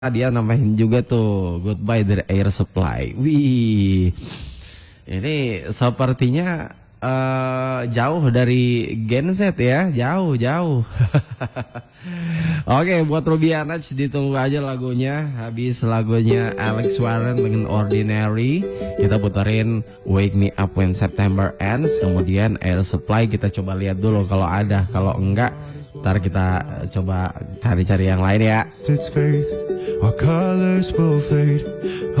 Dia nambahin juga tuh Goodbye dari Air Supply. Wih, ini sepertinya jauh dari Gen Z ya, jauh. Oke, buat Rubianaj ditunggu aja lagunya. Habis lagunya Alex Warren dengan Ordinary, kita puterin Wake Me Up When September Ends. Kemudian Air Supply kita coba lihat dulu kalau ada, kalau enggak ntar kita coba cari-cari yang lain ya. Its faith, our colors will fade.